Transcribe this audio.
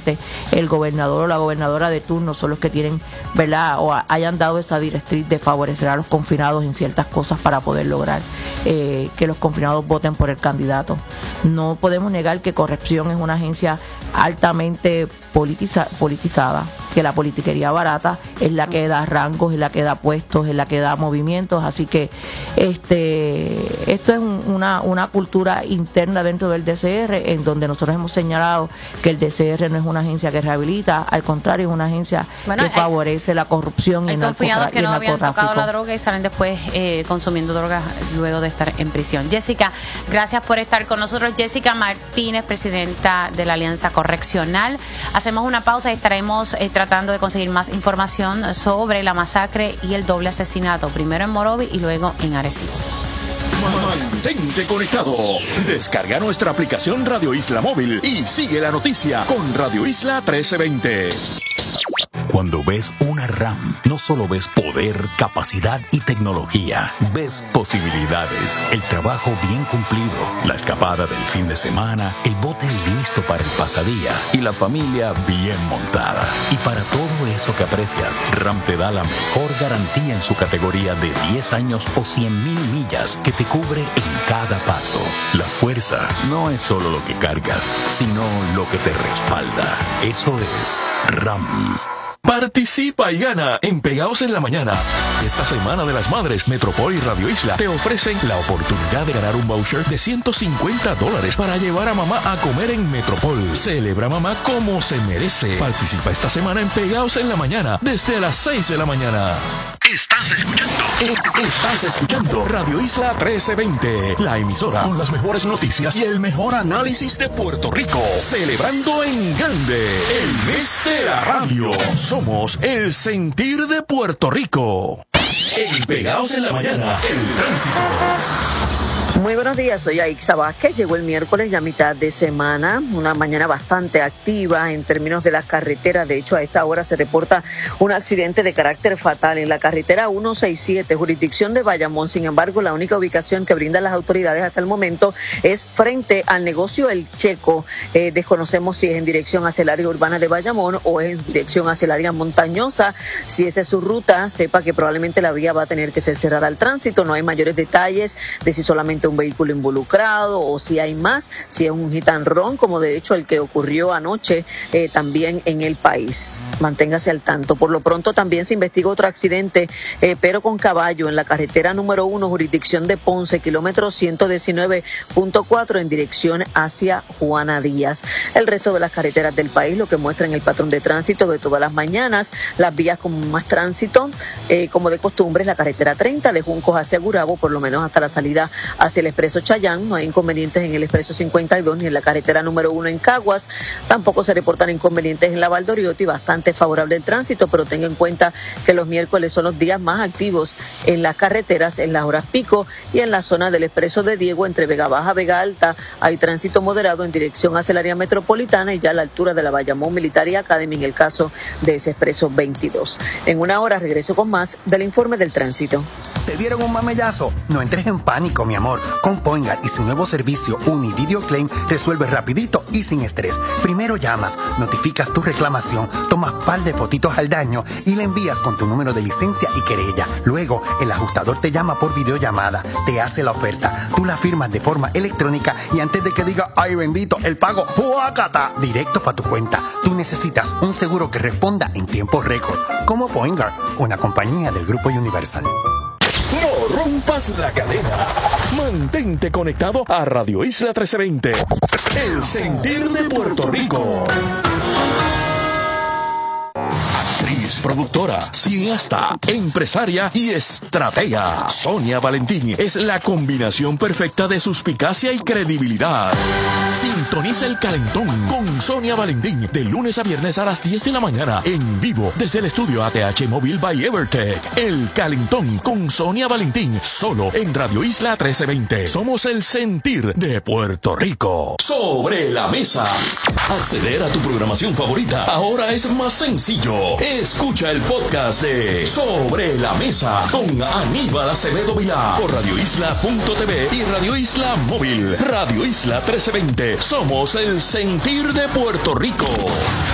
solamente el gobernador o la gobernadora de turno son los que tienen, ¿verdad?, o hayan dado esa directriz de favorecer a los confinados en ciertas cosas para poder lograr que los confinados voten por el candidato. No podemos negar que Corrección es una agencia altamente politizada, que la politiquería barata es la que da rangos, es la que da puestos, es la que da movimientos, así que esto es una cultura interna dentro del DCR, en donde nosotros hemos señalado que el DCR no es una agencia que rehabilita, al contrario, es una agencia que favorece la corrupción y el narcotráfico. Hay confinados que no habían tocado la droga y salen después consumiendo drogas luego de estar en prisión. Jessica, gracias por estar con nosotros. Jessica Martínez, presidenta de la Alianza Correccional. Hacemos una pausa y estaremos tratando de conseguir más información sobre la masacre y el doble asesinato, primero en Morovi y luego en Arecibo. Mantente conectado. Descarga nuestra aplicación Radio Isla Móvil y sigue la noticia con Radio Isla 1320. Cuando ves una RAM, no solo ves poder, capacidad y tecnología, ves posibilidades, el trabajo bien cumplido, la escapada del fin de semana, el bote listo para el pasadía y la familia bien montada. Y para todo eso que aprecias, RAM te da la mejor garantía en su categoría de 10 años o 100,000 millas que te cubre en cada paso. La fuerza no es solo lo que cargas, sino lo que te respalda. Eso es RAM. Participa y gana en Pegaos en la Mañana. Esta Semana de las Madres, Metropol y Radio Isla te ofrecen la oportunidad de ganar un voucher de $150 para llevar a mamá a comer en Metropol. Celebra mamá como se merece. Participa esta semana en Pegaos en la Mañana desde las 6 de la mañana. Estás escuchando Radio Isla 1320, la emisora con las mejores noticias y el mejor análisis de Puerto Rico. Celebrando en grande el mes de la radio. Somos el sentir de Puerto Rico. En Pegaos en la Mañana, el tránsito. Muy buenos días, soy Aixa Vázquez. Llegó el miércoles, ya mitad de semana, una mañana bastante activa en términos de las carreteras. De hecho, a esta hora se reporta un accidente de carácter fatal en la carretera 167, jurisdicción de Bayamón. Sin embargo, la única ubicación que brindan las autoridades hasta el momento es frente al negocio El Checo. Desconocemos si es en dirección hacia el área urbana de Bayamón o es en dirección hacia el área montañosa. Si esa es su ruta, sepa que probablemente la vía va a tener que ser cerrada al tránsito. No hay mayores detalles de si solamente un vehículo involucrado o si hay más, si es un hit and run, como de hecho el que ocurrió anoche también en el país. Manténgase al tanto. Por lo pronto también se investiga otro accidente, pero con caballo, en la carretera número 1, jurisdicción de Ponce, kilómetro 119.4 en dirección hacia Juana Díaz. El resto de las carreteras del país, lo que muestra en el patrón de tránsito de todas las mañanas, las vías con más tránsito, como de costumbre, es la carretera 30 de Juncos hacia Gurabo, por lo menos hasta la salida hacia el expreso Chayán. No hay inconvenientes en el expreso 52 ni en la carretera número 1 en Caguas. Tampoco se reportan inconvenientes en la Valdoriotti, bastante favorable el tránsito, pero tenga en cuenta que los miércoles son los días más activos en las carreteras, en las horas pico, y en la zona del expreso de Diego entre Vega Baja, Vega Alta, hay tránsito moderado en dirección hacia el área metropolitana y ya a la altura de la Bayamón Military Academy en el caso de ese expreso 22. En una hora regreso con más del informe del tránsito. ¿Te dieron un mamellazo? No entres en pánico, mi amor. Con Poingar y su nuevo servicio Univideo Claim resuelve rapidito y sin estrés. Primero llamas, notificas tu reclamación, tomas par de fotitos al daño y le envías con tu número de licencia y querella. Luego, el ajustador te llama por videollamada, te hace la oferta, tú la firmas de forma electrónica y antes de que diga, ¡ay bendito!, el pago, ¡huácata!, directo para tu cuenta. Tú necesitas un seguro que responda en tiempo récord. Como Poingar, una compañía del Grupo Universal. No rompas la cadena. Mantente conectado a Radio Isla 1320. El sentir de Puerto Rico. Actriz, productora, cineasta, empresaria y estratega. Sonia Valentín es la combinación perfecta de suspicacia y credibilidad. Sintoniza El Calentón con Sonia Valentín de lunes a viernes a las 10 de la mañana en vivo desde el estudio ATH Móvil by Evertech. El Calentón con Sonia Valentín solo en Radio Isla 1320. Somos el sentir de Puerto Rico. Sobre la mesa. Acceder a tu programación favorita ahora es más sencillo. Escucha el podcast de Sobre la Mesa con Aníbal Acevedo Vilá por radioisla.tv y Radio Isla Móvil. Radio Isla 1320. Somos el sentir de Puerto Rico.